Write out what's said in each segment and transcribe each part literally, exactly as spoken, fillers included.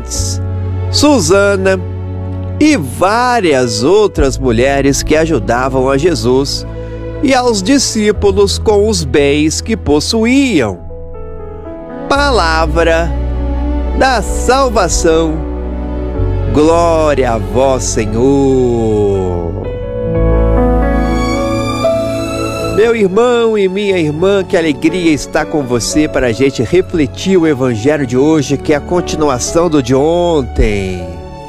serventes, Susana e várias outras mulheres que ajudavam a Jesus e aos discípulos com os bens que possuíam. Palavra da salvação. Glória a vós, Senhor. Meu irmão e minha irmã, que alegria estar com você para a gente refletir o evangelho de hoje, que é a continuação do de ontem.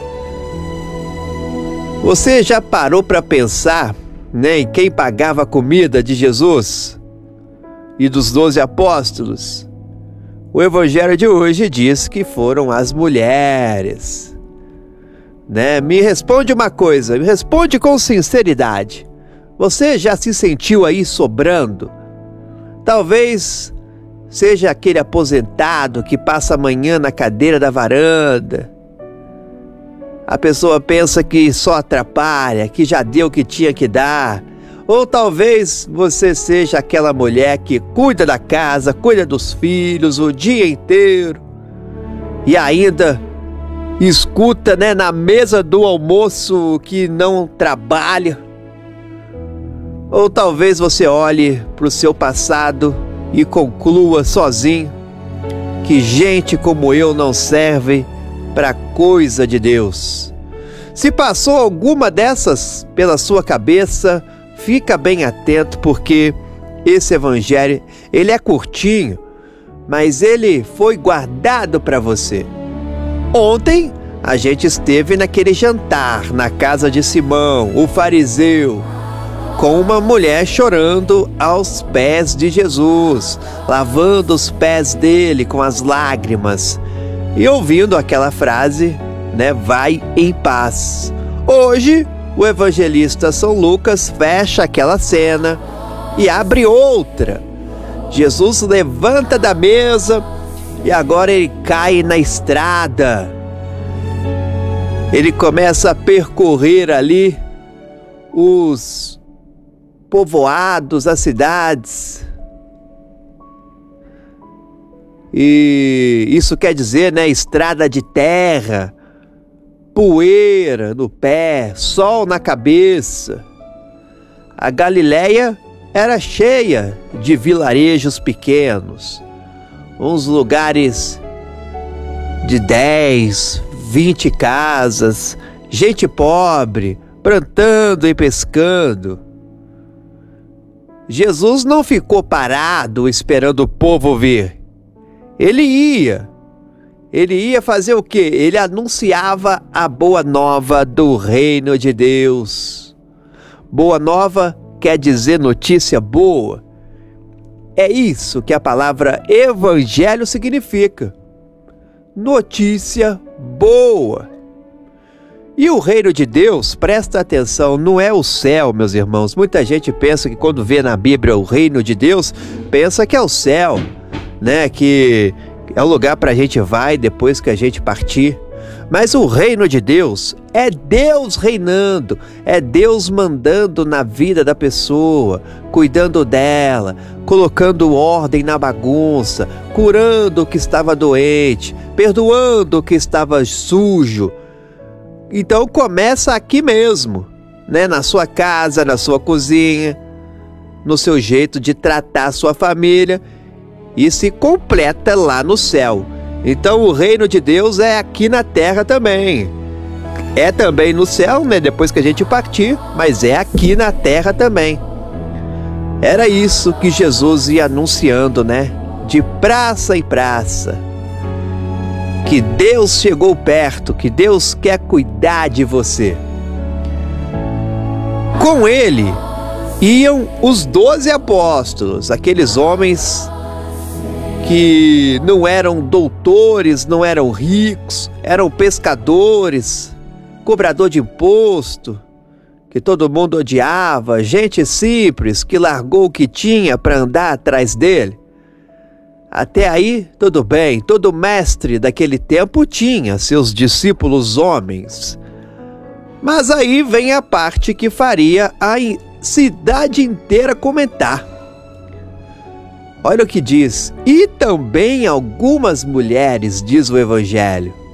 Você já parou para pensar, né, em quem pagava a comida de Jesus e dos doze apóstolos? O evangelho de hoje diz que foram as mulheres. Né? Me responde uma coisa, me responde com sinceridade. Você já se sentiu aí sobrando? Talvez seja aquele aposentado que passa a manhã na cadeira da varanda. A pessoa pensa que só atrapalha, que já deu o que tinha que dar. Ou talvez você seja aquela mulher que cuida da casa, cuida dos filhos o dia inteiro e ainda escuta, né, na mesa do almoço que não trabalha. Ou talvez você olhe para o seu passado e conclua sozinho que gente como eu não serve para coisa de Deus. Se passou alguma dessas pela sua cabeça, fica bem atento, porque esse evangelho, ele é curtinho, mas ele foi guardado para você. Ontem a gente esteve naquele jantar na casa de Simão, o fariseu, com uma mulher chorando aos pés de Jesus, lavando os pés dele com as lágrimas e ouvindo aquela frase, né, vai em paz. Hoje, o evangelista São Lucas fecha aquela cena e abre outra. Jesus levanta da mesa e agora ele cai na estrada. Ele começa a percorrer ali os povoados, as cidades. E isso quer dizer, né, estrada de terra, poeira no pé, sol na cabeça. A Galileia era cheia de vilarejos pequenos, uns lugares de dez, vinte casas, gente pobre, plantando e pescando. Jesus não ficou parado esperando o povo vir. Ele ia. Ele ia fazer o quê? Ele anunciava a boa nova do reino de Deus. Boa nova quer dizer notícia boa. É isso que a palavra evangelho significa. Notícia boa. E o reino de Deus, presta atenção, não é o céu, meus irmãos. Muita gente pensa que quando vê na Bíblia o reino de Deus, pensa que é o céu, né? Que é o lugar para a gente vai depois que a gente partir. Mas o reino de Deus é Deus reinando, é Deus mandando na vida da pessoa, cuidando dela, colocando ordem na bagunça, curando o que estava doente, perdoando o que estava sujo. Então começa aqui mesmo, né? Na sua casa, na sua cozinha, no seu jeito de tratar a sua família, e se completa lá no céu. Então o reino de Deus é aqui na terra também. É também no céu, né? Depois que a gente partir, mas é aqui na terra também. Era isso que Jesus ia anunciando, né? De praça em praça. Que Deus chegou perto, que Deus quer cuidar de você. Com ele iam os doze apóstolos, aqueles homens que não eram doutores, não eram ricos, eram pescadores, cobrador de imposto, que todo mundo odiava, gente simples que largou o que tinha para andar atrás dele. Até aí, tudo bem, todo mestre daquele tempo tinha seus discípulos homens. Mas aí vem a parte que faria a cidade inteira comentar. Olha o que diz: e também algumas mulheres, diz o Evangelho.